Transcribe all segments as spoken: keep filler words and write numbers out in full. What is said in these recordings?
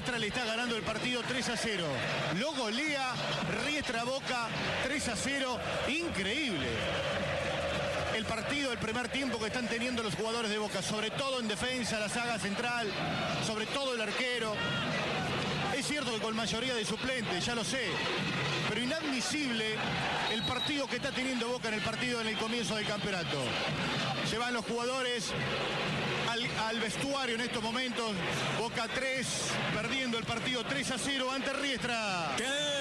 Riestra le está ganando el partido tres a cero. Lo golea Riestra Boca tres a cero. Increíble el partido, el primer tiempo que están teniendo los jugadores de Boca, sobre todo en defensa, la saga central, sobre todo el arquero. Es cierto que con mayoría de suplentes, ya lo sé, pero inadmisible el partido que está teniendo Boca en el partido en el comienzo del campeonato. Se van los jugadores al, al vestuario en estos momentos. Boca tres, perdiendo el partido tres a cero ante Riestra.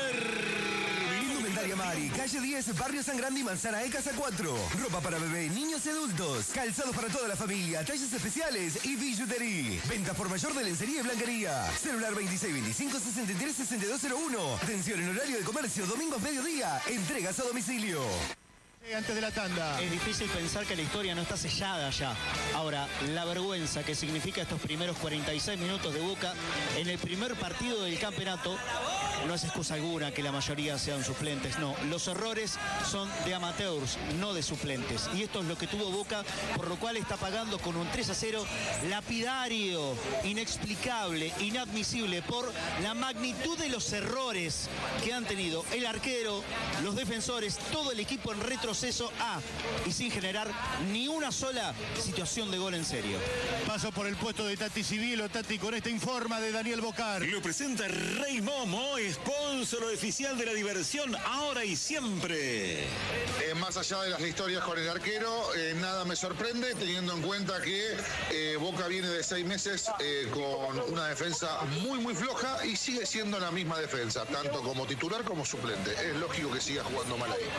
Indumentaria Mari, calle diez, barrio San Grande y Manzana E, casa cuatro. Ropa para bebé, niños y adultos. Calzados para toda la familia, talles especiales y billutería. Venta por mayor de lencería y blanquería. Celular veintiséis veinticinco sesenta y tres sesenta y dos cero uno. Atención en horario de comercio, domingos mediodía. Entregas a domicilio. Antes de la tanda. Es difícil pensar que la historia no está sellada ya. Ahora, la vergüenza que significa estos primeros cuarenta y seis minutos de Boca en el primer partido del campeonato no es excusa alguna que la mayoría sean suplentes. No, los errores son de amateurs, no de suplentes. Y esto es lo que tuvo Boca, por lo cual está pagando con un tres a cero lapidario, inexplicable, inadmisible por la magnitud de los errores que han tenido el arquero, los defensores, todo el equipo en retroceso a y sin generar ni una sola situación de gol en serio. Paso por el puesto de Tati Civilo. Tati, con esta informa de Daniel Bocar. Lo presenta Rey Momo, sponsor oficial de la diversión ahora y siempre. Eh, más allá de las historias con el arquero, eh, nada me sorprende teniendo en cuenta que eh, Boca viene de seis meses eh, con una defensa muy muy floja y sigue siendo la misma defensa, tanto como titular como suplente. Es lógico que siga jugando mal ahí.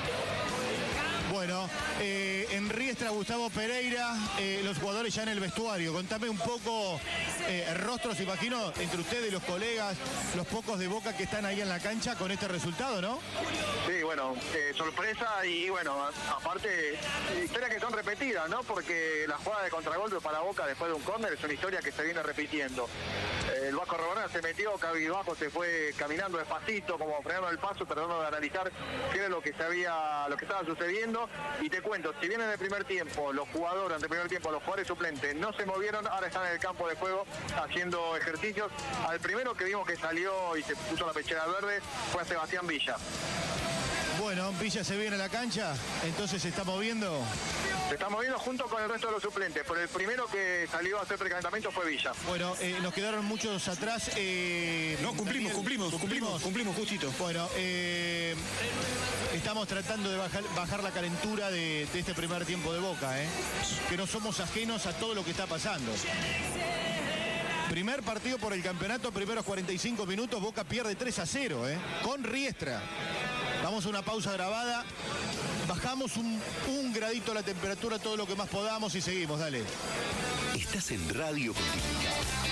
Bueno, eh, en Riestra, Gustavo Pereira, eh, los jugadores ya en el vestuario. Contame un poco, eh, rostros, imagino, entre ustedes y los colegas, los pocos de Boca que están ahí en la cancha con este resultado, ¿no? Sí, bueno, eh, sorpresa y bueno, aparte, historias que son repetidas, ¿no? Porque la jugada de contragolpe para Boca después de un córner es una historia que se viene repitiendo. Eh, el Vasco Rabanal se metió, cabizbajo, se fue caminando despacito, como frenando el paso, tratando de analizar qué era lo que se había, lo que estaba sucediendo. Y te cuento, si bien en el primer tiempo los jugadores, en el primer tiempo los jugadores suplentes no se movieron, ahora están en el campo de juego haciendo ejercicios. Al primero que vimos que salió y se puso la pechera verde fue a Sebastián Villa. Bueno, Villa se viene a la cancha, entonces se está moviendo. Se está moviendo junto con el resto de los suplentes, pero el primero que salió a hacer precalentamiento fue Villa. Bueno, eh, nos quedaron muchos atrás. Eh, no, cumplimos, cumplimos, cumplimos, cumplimos, justito. Bueno, eh, estamos tratando de bajar, bajar la calentura de, de este primer tiempo de Boca, ¿eh? Que no somos ajenos a todo lo que está pasando. Primer partido por el campeonato, primeros cuarenta y cinco minutos, Boca pierde tres a cero, ¿eh? Con Riestra. Vamos a una pausa grabada. Bajamos un, un gradito la temperatura, todo lo que más podamos y seguimos, dale. Estás en Radio Continental.